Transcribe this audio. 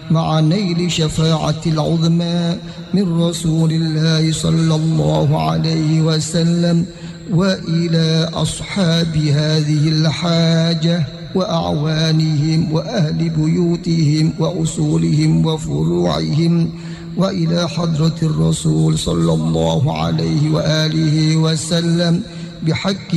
مع نيل شفاعة العظمى من رسول الله صلى الله عليه وسلم، وإلى أصحاب هذه الحاجة وأعوانهم وأهل بيوتهم وأصولهم وفروعهم، وإلى حضرة الرسول صلى الله عليه وآله وسلم بحق